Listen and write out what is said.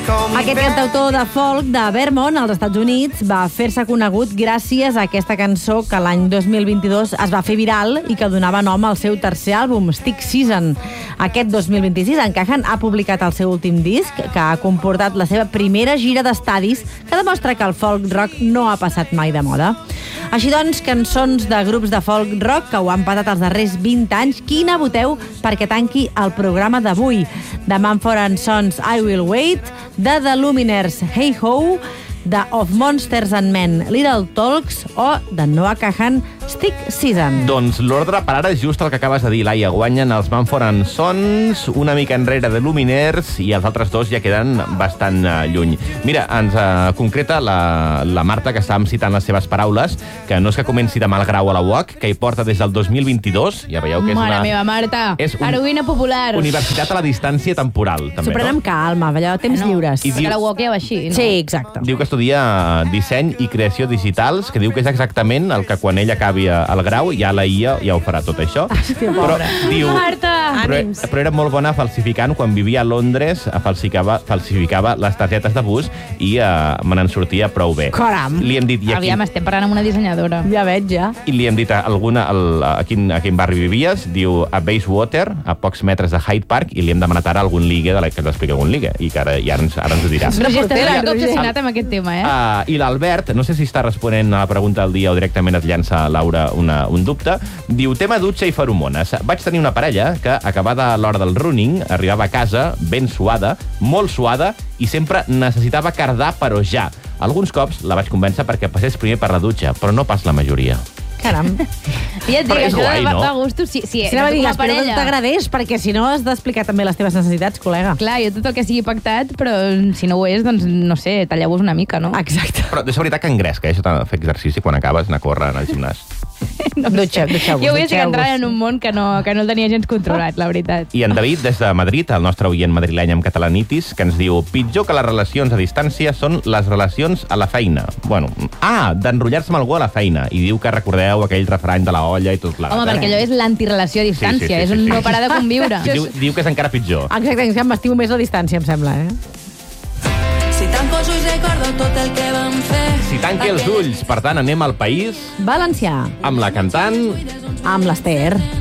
Aquest cantautor de folk de Vermont, als Estats Units, va fer-se conegut gràcies a aquesta cançó que l'any 2022 es va fer viral i que donava nom al seu tercer àlbum, Stick Season. Aquest 2026, en Cahan ha publicat el seu últim disc, que ha comportat la seva primera gira d'estadis, que demostra que el folk rock no ha passat mai de moda. Així doncs, cançons de grups de folk rock que ho han patat els darrers 20 anys, quina voteu perquè tanqui el programa d'avui? De Mumford & Sons, I Will Wait, de The Lumineers, Hey Ho, de Of Monsters and Men, Little Talks, o de Noah Kahan, Stick Season. Doncs l'ordre per ara és just el que acabes de dir, Laia. Guanyen els Mumford & Sons, una mica enrere de Lumineers, i els altres dos ja queden bastant lluny. Mira, ens concreta la Marta, que estàvem citant les seves paraules, que no és que comenci de mal grau a la UOC, que hi porta des del 2022. Ja veieu que és Mare meva, Marta, heroïna popular. Universitat a la distància temporal, també. S'ho pren amb calma, allò, temps lliures. I diu, la UOC ja va així, no? Sí, exacte. Diu que estudia disseny i creació digitals, que diu que és exactament el que quan ell acabi el grau, ja la IA ja ho farà tot això. Hòstia, però diu, Marta! però era molt bona falsificant. Quan vivia a Londres falsificava les targetes de bus i me n'en sortia prou bé. Caram! Li hem dit, Aviam, estem parlant amb una dissenyadora. Ja veig, ja. I li hem dit a quin barri vivies, diu a Bayswater, a pocs metres de Hyde Park, i li hem demanat ara algun ligue, que ens expliqui algun ligue, i que ara ens ho dirà. Roger, estàs obsessionat amb aquest tema, I l'Albert, no sé si està responent a la pregunta del dia o directament et llança, Laura, un dubte, diu, tema dutxa i feromones. Vaig tenir una parella que, acabada l'hora del running, arribava a casa ben suada, molt suada, i sempre necessitava cardar, però ja. Alguns cops la vaig convèncer perquè passés primer per la dutxa, però no pas la majoria. Caram. Ja et dic, Però és això guai, no? de gustos, sí, Espero que no t'agradés, perquè si no has d'explicar també les teves necessitats, col·lega. Clar, jo tot el que sigui pactat, però si no ho és, doncs, no sé, talleu-vos una mica, no? Exacte. Però és veritat que engresca, això de fer exercici quan acabes anar a córrer al gimnàs. No Dutxeu-vos. Jo vull estar entrant en un món que no el tenia gens controlat, la veritat. I en David, des de Madrid, el nostre oient madrileny amb catalanitis, que ens diu, pitjor que les relacions a distància són les relacions a la feina. Bueno, d'enrotllar-se amb algú a la feina. I diu que recordeu aquell refrany de la olla i tot plegat. Home, perquè allò és l'antirelació a distància, és un no parar de conviure. Diu que és encara pitjor. Exacte, que m'estimo més la distància, em sembla, Si tanco els ulls recordo tot el que vam fer. Si tanqui els ulls, per tant, anem al País Valencià. amb la cantant Amb l'Ester.